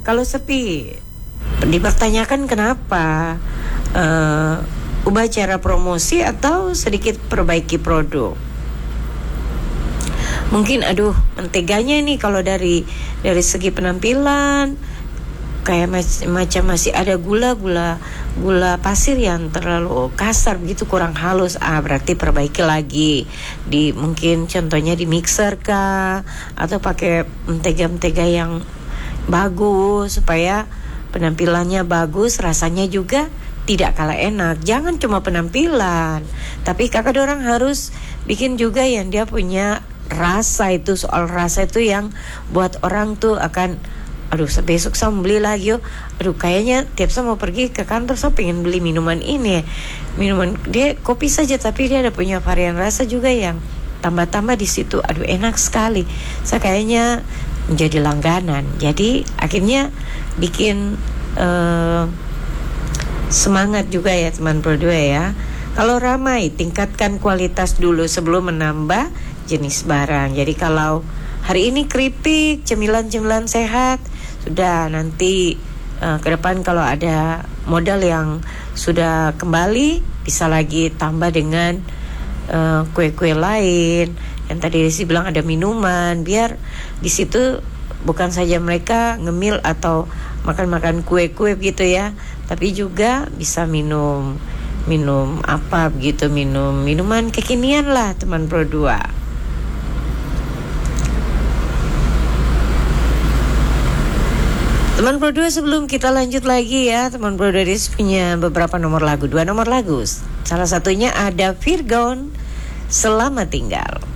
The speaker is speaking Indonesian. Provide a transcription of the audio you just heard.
Kalau sepi, dipertanyakan kenapa, ubah cara promosi atau sedikit perbaiki produk. Mungkin menteganya nih kalau dari segi penampilan kayak macam masih ada gula pasir yang terlalu kasar begitu, kurang halus. Berarti perbaiki lagi mungkin contohnya di mixer kah, atau pakai mentega yang bagus supaya penampilannya bagus, rasanya juga tidak kalah enak. Jangan cuma penampilan, tapi kakak dorang harus bikin juga yang dia punya rasa. Itu soal rasa itu yang buat orang tuh akan besok saya mau beli lagi. Kayaknya tiap saya mau pergi ke kantor saya pengen beli minuman ini. Minuman dia kopi saja, tapi dia ada punya varian rasa juga yang tambah-tambah di situ. Enak sekali. Saya kayaknya menjadi langganan. Jadi akhirnya bikin semangat juga ya teman Pro 2 ya. Kalau ramai, tingkatkan kualitas dulu sebelum menambah jenis barang. Jadi kalau hari ini keripik, cemilan-cemilan sehat, sudah nanti ke depan kalau ada modal yang sudah kembali, bisa lagi tambah dengan kue-kue lain. Yang tadi Desi bilang ada minuman, biar di situ bukan saja mereka ngemil atau makan-makan kue-kue gitu ya, tapi juga bisa minum apa begitu, minuman kekinian lah teman Pro 2. Teman Pro 2, sebelum kita lanjut lagi ya, teman Pro 2 punya beberapa nomor lagu, 2 nomor lagu. Salah satunya ada Virgon, Selamat Tinggal.